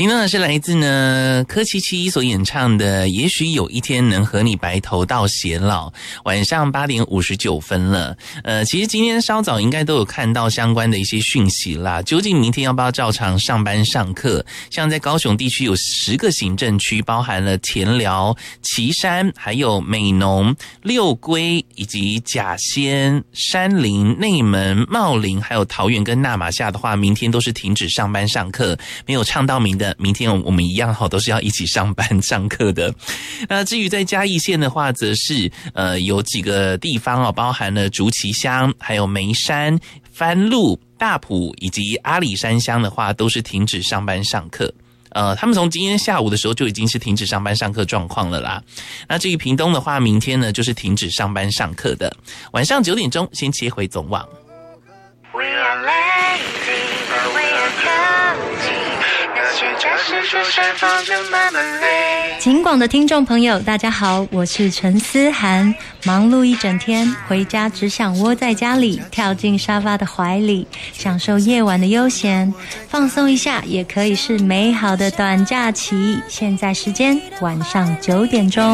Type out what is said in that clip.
听到的是来自呢柯七七所演唱的也许有一天能和你白头到偕老。晚上8点59分了。其实今天稍早应该都有看到相关的一些讯息啦，究竟明天要不要照常上班上课？像在高雄地区有10个行政区，包含了田寮、旗山、还有美浓、六龟以及甲仙、山林、内门、茂林，还有桃园跟那玛夏的话，明天都是停止上班上课。没有唱到名的，明天我们一样都是要一起上班上课的。那至于在嘉义县的话，则是有几个地方包含了竹崎乡、还有梅山、番路、大埔以及阿里山乡的话，都是停止上班上课。他们从今天下午的时候就已经是停止上班上课状况了啦。那至于屏东的话，明天呢就是停止上班上课的。晚上9点钟先切回总网。We are lazy, but we are cozy. 那些家事说散发着慢慢累。 警广的听众朋友大家好，我是陈思涵。忙碌一整天，回家只想窝在家里，跳进沙发的怀里，享受夜晚的悠闲，放松一下也可以是美好的短假期。现在时间晚上9点钟。